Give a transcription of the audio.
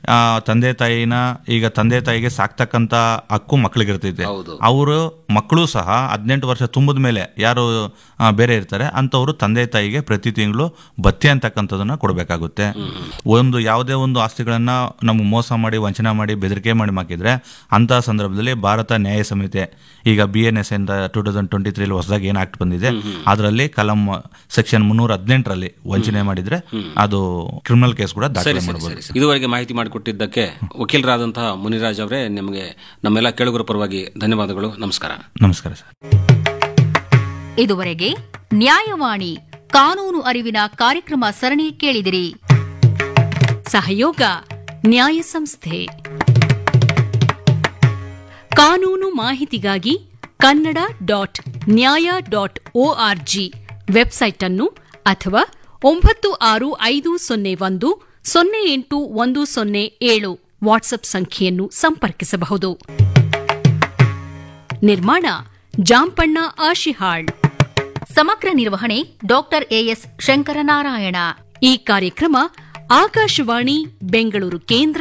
ತಂದೆ ತಾಯಿನ ಈಗ ತಂದೆ ತಾಯಿಗೆ ಸಾಕ್ತಕ್ಕಂತ ಹಕ್ಕು ಮಕ್ಕಳಿಗಿರ್ತೈತೆ. ಅವರು ಮಕ್ಕಳು ಸಹ 18 ವರ್ಷ ತುಂಬಿದ ಮೇಲೆ ಯಾರು ಬೇರೆ ಇರ್ತಾರೆ ಅಂತವರು ತಂದೆ ತಾಯಿಗೆ ಪ್ರತಿ ತಿಂಗಳು ಭತ್ಯೆ ಅಂತಕ್ಕಂಥದನ್ನ ಕೊಡಬೇಕಾಗುತ್ತೆ. ಯಾವುದೇ ಒಂದು ಆಸ್ತಿಗಳನ್ನ ನಮ್ಗೆ ಮೋಸ ಮಾಡಿ ವಂಚನೆ ಮಾಡಿ ಬೆದರಿಕೆ ಮಾಡಿ ಮಾಕಿದ್ರೆ ಅಂತಹ ಸಂದರ್ಭದಲ್ಲಿ ಭಾರತ ನ್ಯಾಯ ಸಂಹಿತೆ ಈಗ BNS 2023 ಹೊಸದಾಗಿ ಏನ್ ಆಕ್ಟ್ ಬಂದಿದೆ ಅದರಲ್ಲಿ ಕಲಂ ಸೆಕ್ಷನ್ 318ರಲ್ಲಿ ವಂಚನೆ ಮಾಡಿದ್ರೆ ಅದು ಕ್ರಿಮಿನಲ್ ಕೇಸ್ ಕೂಡ ದಾಖಲೆ ಮಾಡಬಹುದು. ಇದುವರೆಗೆ ಮಾಹಿತಿ ಮಾಡಿಕೊಟ್ಟಿದ್ದಕ್ಕೆ ವಕೀಲರಾದಂತಹ ಮುನಿರಾಜ್ ಅವರೇ ನಿಮಗೆ ನಮ್ಮೆಲ್ಲ ಕೇಳುಗರ ಪರವಾಗಿ ಧನ್ಯವಾದಗಳು. ನಮಸ್ಕಾರ. ನಮಸ್ಕಾರ ಸರ್. ಇದುವರೆಗೆ ನ್ಯಾಯವಾಣಿ ಕಾನೂನು ಅರಿವಿನ ಕಾರ್ಯಕ್ರಮ ಸರಣಿ ಕೇಳಿದಿರಿ. ಸಹಯೋಗ ನ್ಯಾಯ ಸಂಸ್ಥೆ. ಕಾನೂನು ಮಾಹಿತಿಗಾಗಿ kannada.nya.org ವೆಬ್ಸೈಟ್ ಅನ್ನು ಅಥವಾ 9650108107 ವಾಟ್ಸ್ಆಪ್ ಸಂಖ್ಯೆಯನ್ನು ಸಂಪರ್ಕಿಸಬಹುದು. ನಿರ್ಮಾಣ ಜಾಂಪಣ್ಣ ಆಶಿಹಾಳ್. ಸಮಗ್ರ ನಿರ್ವಹಣೆ ಡಾಕ್ಟರ್ ಎಎಸ್ ಶಂಕರನಾರಾಯಣ. ಈ ಕಾರ್ಯಕ್ರಮ ಆಕಾಶವಾಣಿ ಬೆಂಗಳೂರು ಕೇಂದ್ರ